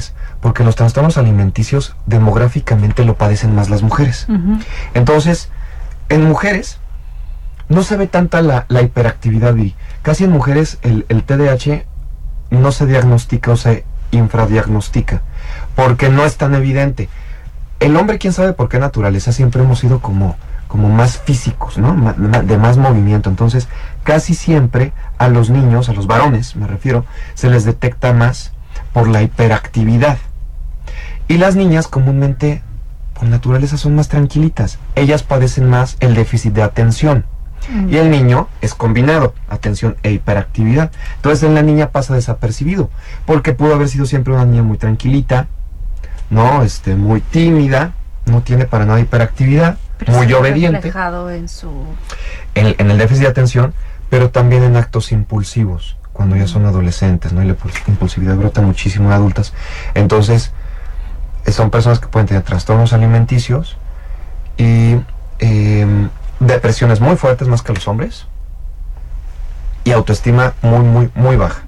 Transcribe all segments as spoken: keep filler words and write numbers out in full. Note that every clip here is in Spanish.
mujeres, porque los trastornos alimenticios demográficamente lo padecen más las mujeres. Uh-huh. Entonces, en mujeres no se ve tanta la, la hiperactividad, y casi en mujeres el, el T D A H no se diagnostica o se infradiagnostica, porque no es tan evidente. El hombre, quién sabe por qué naturaleza, siempre hemos sido como, como más físicos, ¿no? Ma, ma, de más movimiento. Entonces, casi siempre a los niños, a los varones me refiero, se les detecta más por la hiperactividad. Y las niñas comúnmente, por naturaleza, son más tranquilitas. Ellas padecen más el déficit de atención. Y el niño es combinado, atención e hiperactividad. Entonces en la niña pasa desapercibido, porque pudo haber sido siempre una niña muy tranquilita, no, este, muy tímida, no tiene para nada hiperactividad, pero muy obediente. Reflejado en su en, en el déficit de atención, pero también en actos impulsivos, cuando mm. ya son adolescentes, ¿no? Y la impulsividad brota muchísimo en adultas. Entonces son personas que pueden tener trastornos alimenticios y eh, depresiones muy fuertes, más que los hombres, y autoestima muy, muy, muy baja.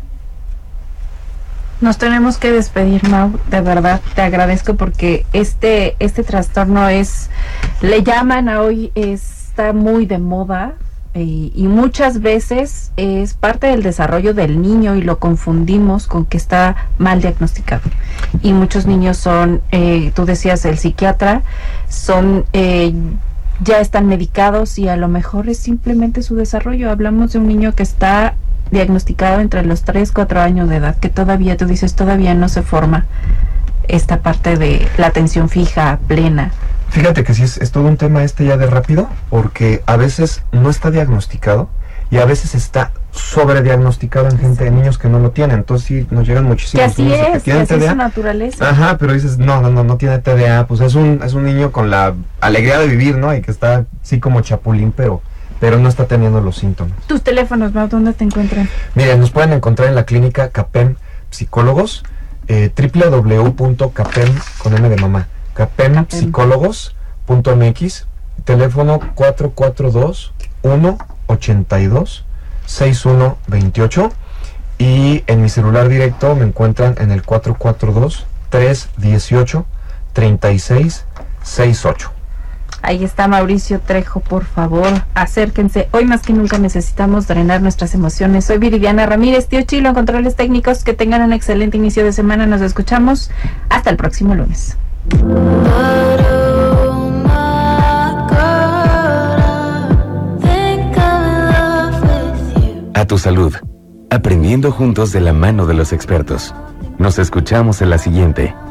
Nos tenemos que despedir, Mau, de verdad, te agradezco porque este, este trastorno es, le llaman a hoy, está muy de moda, eh, y muchas veces es parte del desarrollo del niño y lo confundimos con que está mal diagnosticado. Y muchos niños son, eh, tú decías, el psiquiatra, son... Eh, ya están medicados y a lo mejor es simplemente su desarrollo. Hablamos de un niño que está diagnosticado entre los tres, cuatro años de edad, que todavía, tú dices, todavía no se forma esta parte de la atención fija, plena. Fíjate que sí, es, es todo un tema este ya de rápido, porque a veces no está diagnosticado y a veces está sobrediagnosticado en gente, en niños que no lo tienen. Entonces sí, nos llegan muchísimos que así niños es, que tienen que así T D A. es su naturaleza. Ajá, pero dices, no, no, no, no tiene T D A, pues es un, es un niño con la alegría de vivir, ¿no? Y que está así como chapulín, pero, pero no está teniendo los síntomas. ¿Tus teléfonos, Mau, dónde te encuentran? Miren, nos pueden encontrar en la clínica CAPEM Psicólogos, eh, doble u doble u doble u punto capem, con M de mamá, capem psicólogos punto m x, teléfono cuatro cuatro dos, uno ocho dos, seis uno dos ocho, y en mi celular directo me encuentran en el cuatro cuatro dos, tres uno ocho, tres seis seis ocho. Ahí está Mauricio Trejo, por favor, acérquense. Hoy más que nunca necesitamos drenar nuestras emociones. Soy Viridiana Ramírez, tío Chilo en controles técnicos. Que tengan un excelente inicio de semana. Nos escuchamos hasta el próximo lunes. A tu salud, aprendiendo juntos de la mano de los expertos. Nos escuchamos en la siguiente.